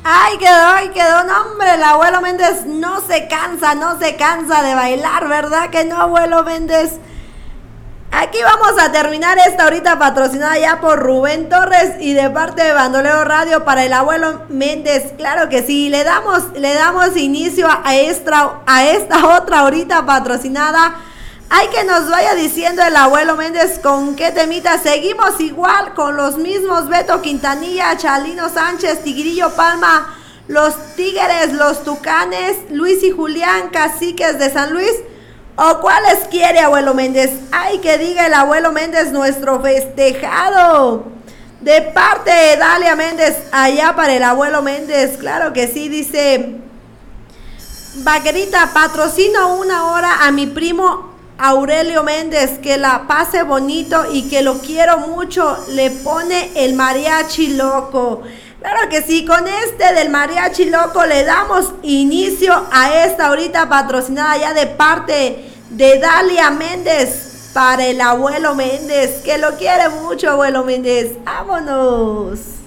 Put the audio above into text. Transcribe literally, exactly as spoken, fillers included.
Ay, quedó, ay, quedó. No, hombre, el abuelo Méndez no se cansa, no se cansa de bailar, ¿verdad que no, abuelo Méndez? Aquí vamos a terminar esta ahorita patrocinada ya por Rubén Torres y de parte de Bandolero Radio para el abuelo Méndez. Claro que sí, le damos, le damos inicio a esta, a esta otra ahorita patrocinada. Hay que nos vaya diciendo el abuelo Méndez con qué temita. Seguimos igual con los mismos: Beto Quintanilla, Chalino Sánchez, Tigrillo Palma, los Tigres, los Tucanes, Luis y Julián, Caciques de San Luis. ¿O cuáles quiere, abuelo Méndez? Ay, que diga el abuelo Méndez, nuestro festejado. De parte de Dalia Méndez, allá para el abuelo Méndez. Claro que sí, dice: Vaquerita, patrocino una hora a mi primo Aurelio Méndez, que la pase bonito y que lo quiero mucho. Le pone el mariachi loco. Claro que sí, con este del mariachi loco le damos inicio a esta ahorita patrocinada ya de parte de Dalia Méndez para el abuelo Méndez, que lo quiere mucho, abuelo Méndez. ¡Vámonos!